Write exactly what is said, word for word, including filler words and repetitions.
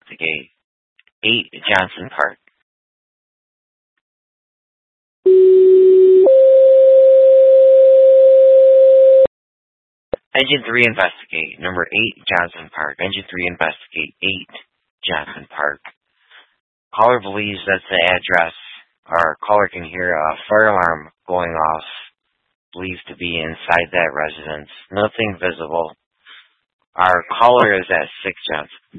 investigate eight Johnson Park. Engine three, investigate. Number eight, Johnson Park. Engine three, investigate. eight, Johnson Park. Caller believes that's the address. Our caller can hear a fire alarm going off. Believes to be inside that residence. Nothing visible. Our caller is at six Johnson.